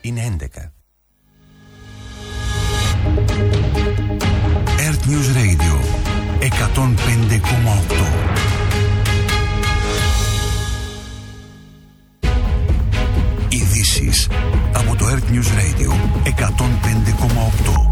Είναι 11. Earth News Radio 105,8. Ειδήσεις από το Earth News Radio 105,8.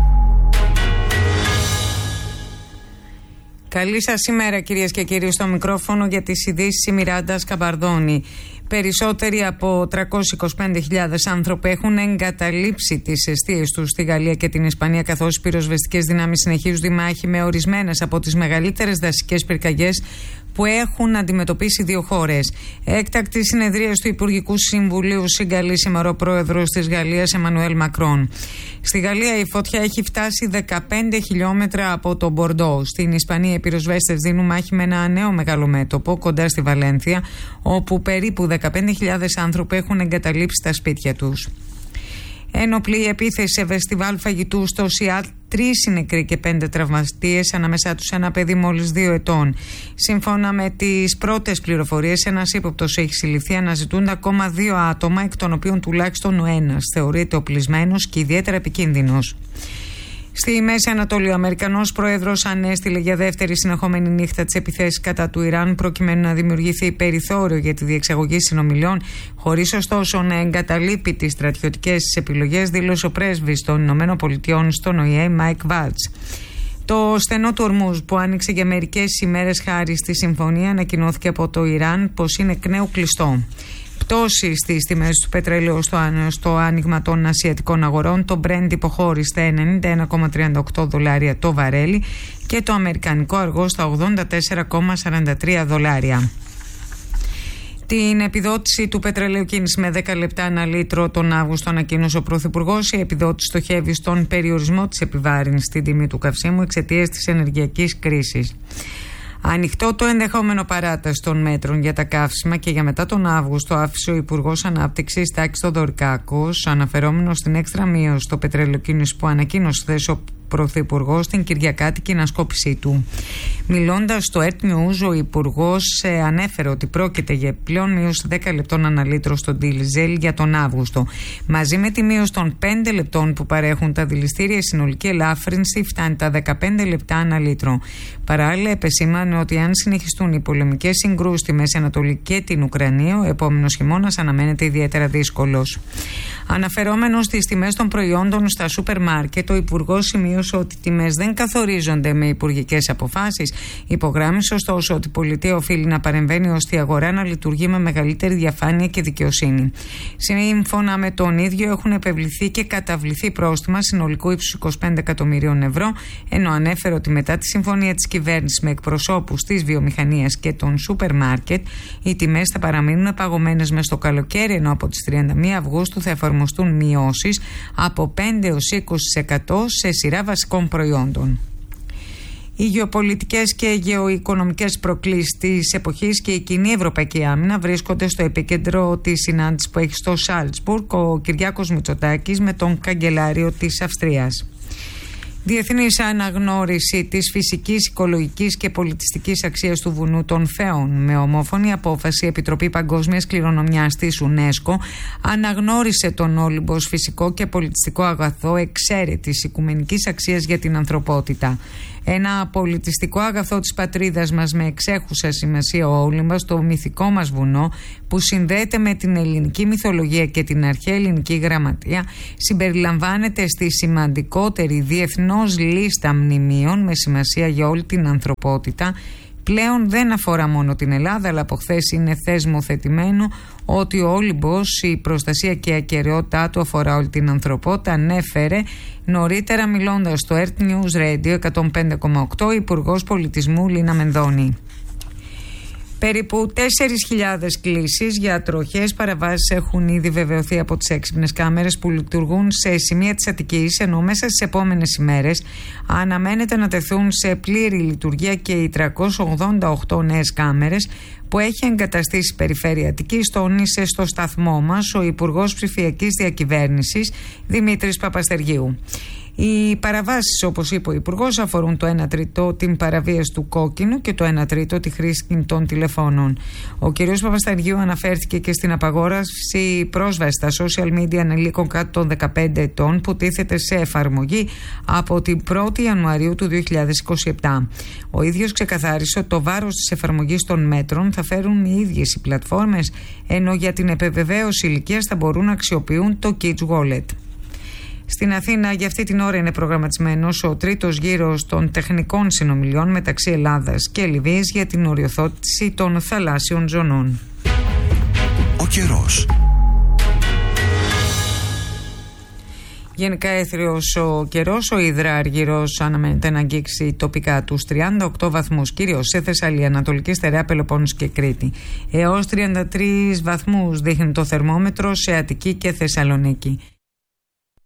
Καλή σας ημέρα, κυρίες και κύριοι, στο μικρόφωνο για τις ειδήσεις η Μιράντα Σκαμπαρδόνη. Περισσότεροι από 325.000 άνθρωποι έχουν εγκαταλείψει τις εστίες τους στη Γαλλία και την Ισπανία, καθώς οι πυροσβεστικές δυνάμεις συνεχίζουν τη μάχη με ορισμένες από τις μεγαλύτερες δασικές πυρκαγιές που έχουν αντιμετωπίσει δύο χώρες. Έκτακτη συνεδρία του Υπουργικού Συμβουλίου συγκαλεί σήμερα ο πρόεδρος της Γαλλίας, Εμμανουέλ Μακρόν. Στη Γαλλία η φωτιά έχει φτάσει 15 χιλιόμετρα από το Μπορντό. Στην Ισπανία οι πυροσβέστες δίνουν μάχη με ένα νέο μεγαλομέτωπο κοντά στη Βαλένθια, όπου περίπου 15.000 άνθρωποι έχουν εγκαταλείψει τα σπίτια τους. Ένοπλη επίθεση σε φεστιβάλ φαγητού στο Σιάτλ, 3 νεκροί και 5 τραυματίες, ανάμεσά τους ένα παιδί μόλις 2 ετών. Σύμφωνα με τις πρώτες πληροφορίες, ένας ύποπτος έχει συλληφθεί, αναζητούνται ακόμα 2 άτομα, εκ των οποίων τουλάχιστον ο ένας θεωρείται οπλισμένος και ιδιαίτερα επικίνδυνος. Στη Μέση Ανατολή, ο Αμερικανός πρόεδρος ανέστηλε για δεύτερη συνεχόμενη νύχτα τις επιθέσεις κατά του Ιράν, προκειμένου να δημιουργηθεί περιθώριο για τη διεξαγωγή συνομιλιών, χωρίς ωστόσο να εγκαταλείπει τις στρατιωτικές επιλογές, δήλωσε ο πρέσβης των ΗΠΑ στον ΟΗΕ, Μάικ Βάλτς. Το στενό του Ορμούζ, που άνοιξε για μερικές ημέρες χάρη στη συμφωνία, ανακοινώθηκε από το Ιράν πως είναι εκ νέου κλειστό. Πτώση στις τιμές του πετρελαίου στο άνοιγμα των ασιατικών αγορών. Το Brent υποχώρησε στα 91,38 δολάρια το βαρέλι και το αμερικανικό αργό στα 84,43 δολάρια. Την επιδότηση του πετρελαίου κίνηση με 10 λεπτά ανά λίτρο τον Αύγουστο ανακοίνωσε ο Πρωθυπουργός. Η επιδότηση στοχεύει στον περιορισμό της επιβάρυνσης στην τιμή του καυσίμου εξαιτίας της ενεργειακής κρίσης. Ανοιχτό το ενδεχόμενο παράταση των μέτρων για τα καύσιμα και για μετά τον Αύγουστο άφησε ο Υπουργός Ανάπτυξης Τάκης Θεοδωρικάκος, αναφερόμενος στην έξτρα μείωση στο πετρέλαιο κίνηση που ανακοίνωσε χθες ο Πρωθυπουργός στην κυριακάτικη ανασκόπησή του. Μιλώντας στο Earth News, ο Υπουργός ανέφερε ότι πρόκειται για πλέον μείωση 10 λεπτών ανά λίτρο στο ντίζελ για τον Αύγουστο. Μαζί με τη μείωση των 5 λεπτών που παρέχουν τα δηληστήρια, η συνολική ελάφρυνση φτάνει τα 15 λεπτά ανά λίτρο. Παράλληλα, επεσήμανε ότι αν συνεχιστούν οι πολεμικές συγκρούσεις στη Μέση Ανατολή και την Ουκρανία, ο επόμενος χειμώνας αναμένεται ιδιαίτερα δύσκολος. Αναφερόμενος στις τιμές των προϊόντων στα σούπερ μάρκετ, ο Υπουργός σημείωσε ότι οι τιμές δεν καθορίζονται με υπουργικές αποφάσεις. Υπογράμμισε ωστόσο ότι η πολιτεία οφείλει να παρεμβαίνει ώστε η αγορά να λειτουργεί με μεγαλύτερη διαφάνεια και δικαιοσύνη. Σύμφωνα με τον ίδιο, έχουν επευληθεί και καταβληθεί πρόστιμα συνολικού ύψους 25 εκατομμυρίων ευρώ, ενώ ανέφερε ότι μετά τη συμφωνία της κυβέρνησης με εκπροσώπους της βιομηχανίας και των σούπερ μάρκετ, οι τιμές θα παραμείνουν παγωμένες μες στο καλοκαίρι, ενώ από τις 31 Αυγούστου θα εφαρμοστούν μειώσεις από 5 έως 20% σε σειρά βασικών προϊόντων. Οι γεωπολιτικές και γεωοικονομικές προκλήσεις της εποχής και η κοινή ευρωπαϊκή άμυνα βρίσκονται στο επίκεντρο της συνάντησης που έχει στο Σάλτσμπουργκ ο Κυριάκος Μητσοτάκης με τον καγκελάριο της Αυστρίας. Διεθνής αναγνώριση της φυσικής, οικολογικής και πολιτιστικής αξίας του βουνού των Φέων. Με ομόφωνη απόφαση, η Επιτροπή Παγκόσμιας Κληρονομιάς της UNESCO αναγνώρισε τον Όλυμπο ως φυσικό και πολιτιστικό αγαθό εξαίρετης οικουμενικής αξίας για την ανθρωπότητα. Ένα πολιτιστικό αγαθό της πατρίδας μας με εξέχουσα σημασία, ο Όλυμπος, το μυθικό μας βουνό που συνδέεται με την ελληνική μυθολογία και την αρχαία ελληνική γραμματεία, συμπεριλαμβάνεται στη σημαντικότερη διεθνώς λίστα μνημείων με σημασία για όλη την ανθρωπότητα. Πλέον δεν αφορά μόνο την Ελλάδα, αλλά από χθες είναι θεσμοθετημένο ότι ο Όλυμπος, η προστασία και η ακεραιότητά του αφορά όλη την ανθρωπότητα, ανέφερε νωρίτερα μιλώντας στο Earth News Radio 105,8 ο Υπουργός Πολιτισμού Λίνα Μενδώνη. Περίπου 4.000 κλήσεις για τροχές παραβάσεις έχουν ήδη βεβαιωθεί από τις έξυπνες κάμερες που λειτουργούν σε σημεία της Αττικής, ενώ μέσα στις επόμενες ημέρες αναμένεται να τεθούν σε πλήρη λειτουργία και οι 388 νέες κάμερες που έχει εγκαταστήσει η Περιφέρεια Αττικής, τόνισε στο σταθμό μας ο Υπουργός Ψηφιακής Διακυβέρνησης Δημήτρης Παπαστεργίου. Οι παραβάσεις, όπως είπε ο Υπουργός, αφορούν το 1 τρίτο την παραβίαση του κόκκινου και το 1 τρίτο τη χρήση κινητών τηλεφώνων. Ο κ. Παπασταργίου αναφέρθηκε και στην απαγόρευση πρόσβαση στα social media ανηλίκων κάτω των 15 ετών που τίθεται σε εφαρμογή από την 1η Ιανουαρίου του 2027. Ο ίδιος ξεκαθάρισε ότι το βάρος της εφαρμογής των μέτρων θα φέρουν οι ίδιες οι πλατφόρμες, ενώ για την επιβεβαίωση ηλικίας θα μπορούν να αξιοποιούν το Kids Wallet. Στην Αθήνα για αυτή την ώρα είναι προγραμματισμένος ο τρίτος γύρος των τεχνικών συνομιλιών μεταξύ Ελλάδας και Λιβύης για την οριοθότηση των θαλάσσιων ζωνών. Ο καιρός. Γενικά έθριος ο καιρός, ο υδράργυρος αναμένεται να αγγίξει τοπικά τους 38 βαθμούς, κυρίως σε Θεσσαλία, Ανατολική Στερεά, Πελοπόννησο και Κρήτη. Έως 33 βαθμούς δείχνει το θερμόμετρο σε Αττική και Θεσσαλονίκη.